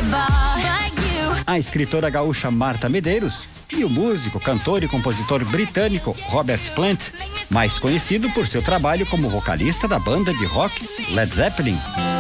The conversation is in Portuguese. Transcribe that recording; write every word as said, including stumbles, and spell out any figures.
A escritora gaúcha Marta Medeiros e o músico, cantor e compositor britânico Robert Plant, mais conhecido por seu trabalho como vocalista da banda de rock Led Zeppelin.